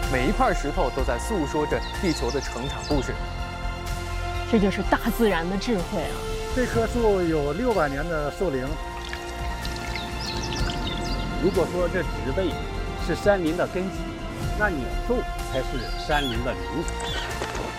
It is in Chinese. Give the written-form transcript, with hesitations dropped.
每一块石头都在诉说着地球的成长故事。 这就是大自然的智慧啊！ 这棵树有600年的寿龄。 如果说这植被是山林的根基，那鸟兽才是山林的灵魂。